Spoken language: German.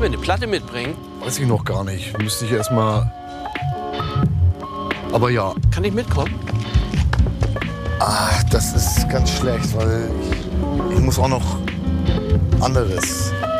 mir eine Platte mitbringen? Weiß ich noch gar nicht. Müsste ich erst mal. Aber ja. Kann ich mitkommen? Das ist ganz schlecht, weil ich muss auch noch anderes.